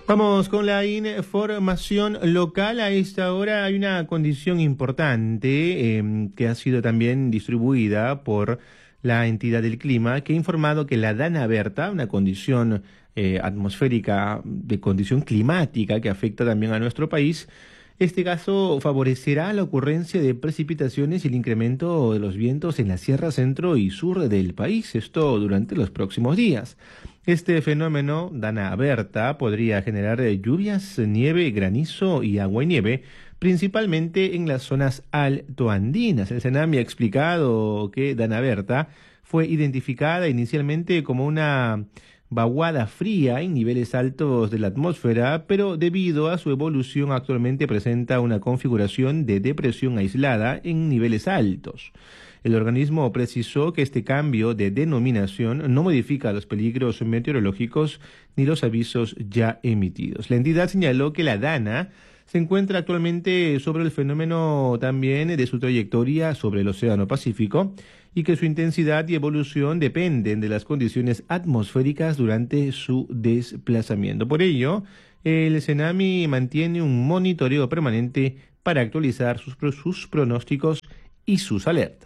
Vamos con la información local. A esta hora hay una condición importante que ha sido también distribuida por la entidad del clima, que ha informado que la Dana Berta, una condición atmosférica de condición climática que afecta también a nuestro país, este caso favorecerá la ocurrencia de precipitaciones y el incremento de los vientos en la sierra centro y sur del país, esto durante los próximos días. Este fenómeno, Dana Berta, podría generar lluvias, nieve, granizo y agua y nieve, principalmente en las zonas altoandinas. El Senami ha explicado que Dana Berta fue identificada inicialmente como una vaguada fría en niveles altos de la atmósfera, pero debido a su evolución actualmente presenta una configuración de depresión aislada en niveles altos. El organismo precisó que este cambio de denominación no modifica los peligros meteorológicos ni los avisos ya emitidos. La entidad señaló que la Dana se encuentra actualmente sobre el fenómeno también de su trayectoria sobre el Océano Pacífico y que su intensidad y evolución dependen de las condiciones atmosféricas durante su desplazamiento. Por ello, el Senami mantiene un monitoreo permanente para actualizar sus pronósticos y sus alertas.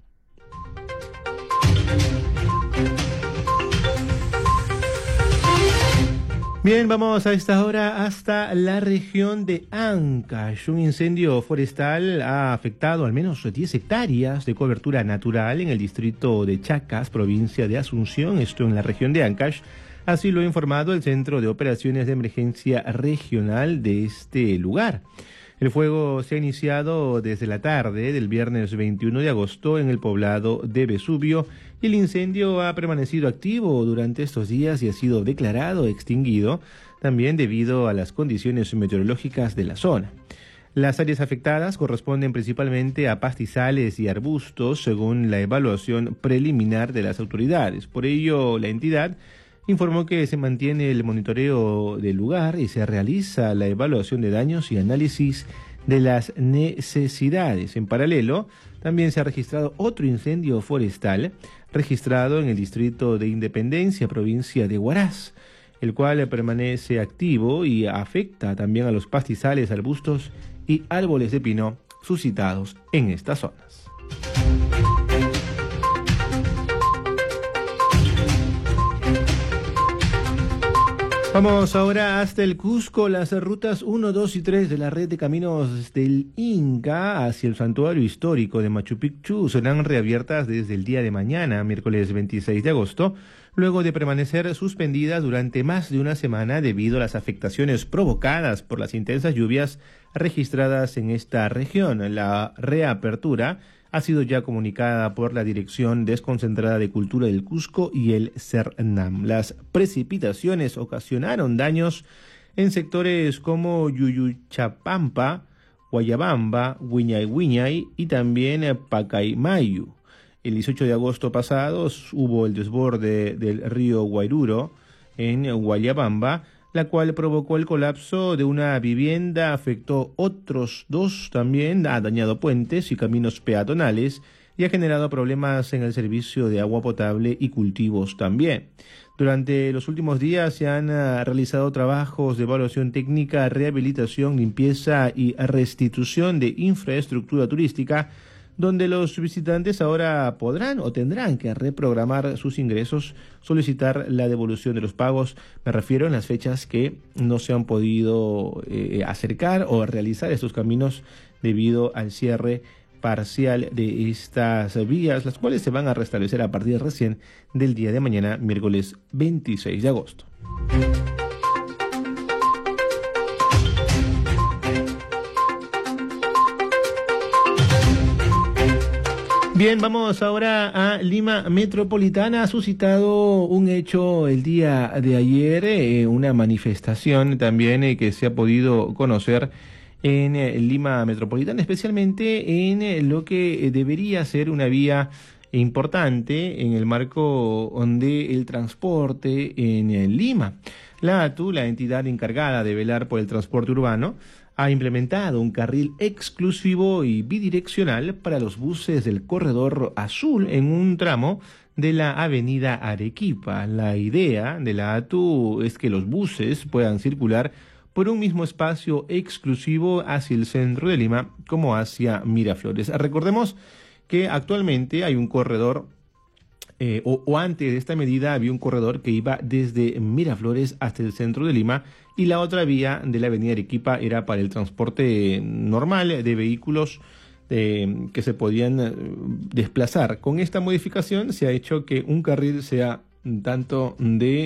Bien, vamos a esta hora hasta la región de Ancash. Un incendio forestal ha afectado al menos 10 hectáreas de cobertura natural en el distrito de Chacas, provincia de Asunción, esto en la región de Ancash. Así lo ha informado el Centro de Operaciones de Emergencia Regional de este lugar. El fuego se ha iniciado desde la tarde del viernes 21 de agosto en el poblado de Vesubio y el incendio ha permanecido activo durante estos días y ha sido declarado extinguido también debido a las condiciones meteorológicas de la zona. Las áreas afectadas corresponden principalmente a pastizales y arbustos según la evaluación preliminar de las autoridades. Por ello, la entidad informó que se mantiene el monitoreo del lugar y se realiza la evaluación de daños y análisis de las necesidades. En paralelo, también se ha registrado otro incendio forestal registrado en el distrito de Independencia, provincia de Huaraz, el cual permanece activo y afecta también a los pastizales, arbustos y árboles de pino suscitados en estas zonas. Vamos ahora hasta el Cusco. Las rutas 1, 2 y 3 de la red de caminos del Inca hacia el santuario histórico de Machu Picchu serán reabiertas desde el día de mañana, miércoles 26 de agosto, luego de permanecer suspendidas durante más de una semana debido a las afectaciones provocadas por las intensas lluvias registradas en esta región. La reapertura ha sido ya comunicada por la Dirección Desconcentrada de Cultura del Cusco y el CERNAM. Las precipitaciones ocasionaron daños en sectores como Yuyuchapampa, Guayabamba, Huiñay y también Pacaymayu. El 18 de agosto pasado hubo el desborde del río Guairuro en Guayabamba, la cual provocó el colapso de una vivienda, afectó otros dos también, ha dañado puentes y caminos peatonales y ha generado problemas en el servicio de agua potable y cultivos también. Durante los últimos días se han realizado trabajos de evaluación técnica, rehabilitación, limpieza y restitución de infraestructura turística, donde los visitantes ahora podrán o tendrán que reprogramar sus ingresos, solicitar la devolución de los pagos. Me refiero en las fechas que no se han podido acercar o realizar estos caminos debido al cierre parcial de estas vías, las cuales se van a restablecer a partir recién del día de mañana, miércoles 26 de agosto. Bien, vamos ahora a Lima Metropolitana. Ha suscitado un hecho el día de ayer, una manifestación también que se ha podido conocer en Lima Metropolitana, especialmente en lo que debería ser una vía importante en el marco del transporte en Lima. La ATU, la entidad encargada de velar por el transporte urbano, ha implementado un carril exclusivo y bidireccional para los buses del Corredor Azul en un tramo de la avenida Arequipa. La idea de la ATU es que los buses puedan circular por un mismo espacio exclusivo hacia el centro de Lima como hacia Miraflores. Recordemos que actualmente hay un corredor, o antes de esta medida había un corredor que iba desde Miraflores hasta el centro de Lima, y la otra vía de la avenida Arequipa era para el transporte normal de vehículos que se podían desplazar. Con esta modificación se ha hecho que un carril sea tanto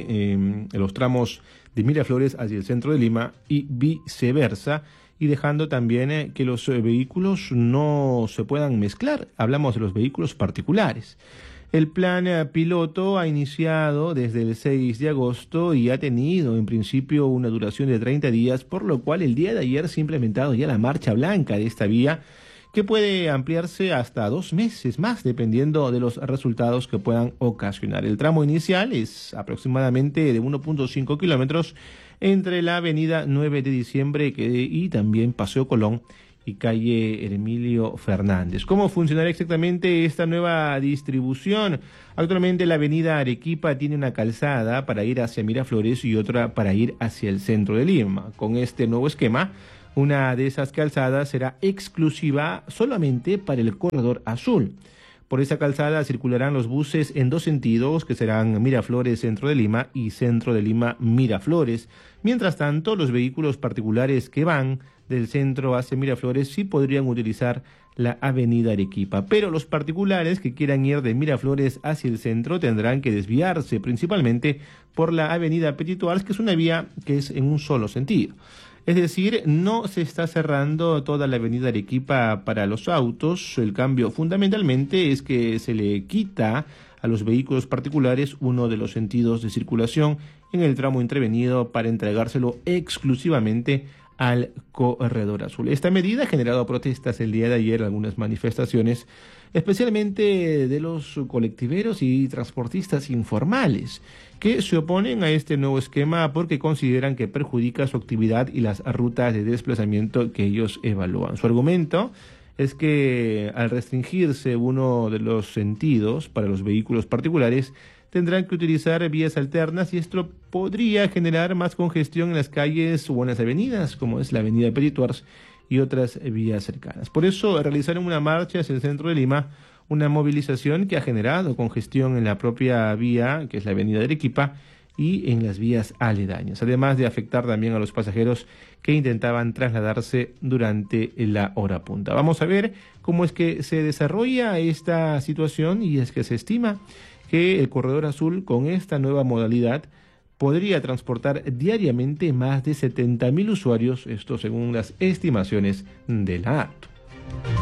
de los tramos de Miraflores hacia el centro de Lima y viceversa, y dejando también que los vehículos no se puedan mezclar. Hablamos de los vehículos particulares. El plan piloto ha iniciado desde el 6 de agosto y ha tenido en principio una duración de 30 días, por lo cual el día de ayer se ha implementado ya la marcha blanca de esta vía, que puede ampliarse hasta 2 meses más, dependiendo de los resultados que puedan ocasionar. El tramo inicial es aproximadamente de 1.5 kilómetros entre la avenida 9 de diciembre y también Paseo Colón y calle Emilio Fernández. ¿Cómo funcionará exactamente esta nueva distribución? Actualmente la avenida Arequipa tiene una calzada para ir hacia Miraflores y otra para ir hacia el centro de Lima. Con este nuevo esquema, una de esas calzadas será exclusiva solamente para el corredor azul. Por esa calzada circularán los buses en 2 sentidos, que serán Miraflores, centro de Lima, y centro de Lima, Miraflores. Mientras tanto, los vehículos particulares que van del centro hacia Miraflores sí podrían utilizar la avenida Arequipa, pero los particulares que quieran ir de Miraflores hacia el centro tendrán que desviarse principalmente por la avenida Petit Oars, que es una vía que es en un solo sentido. Es decir, no se está cerrando toda la avenida Arequipa para los autos. El cambio fundamentalmente es que se le quita a los vehículos particulares uno de los sentidos de circulación en el tramo intervenido para entregárselo exclusivamente al corredor azul. Esta medida ha generado protestas el día de ayer, algunas manifestaciones, especialmente de los colectiveros y transportistas informales, que se oponen a este nuevo esquema porque consideran que perjudica su actividad y las rutas de desplazamiento que ellos evalúan. Su argumento es que al restringirse uno de los sentidos para los vehículos particulares, tendrán que utilizar vías alternas y esto podría generar más congestión en las calles o en las avenidas, como es la avenida Petit Oars y otras vías cercanas. Por eso realizaron una marcha hacia el centro de Lima, una movilización que ha generado congestión en la propia vía, que es la avenida de Arequipa, y en las vías aledañas, además de afectar también a los pasajeros que intentaban trasladarse durante la hora punta. Vamos a ver cómo es que se desarrolla esta situación, y es que se estima que el corredor azul con esta nueva modalidad podría transportar diariamente más de 70.000 usuarios, esto según las estimaciones de la ATU.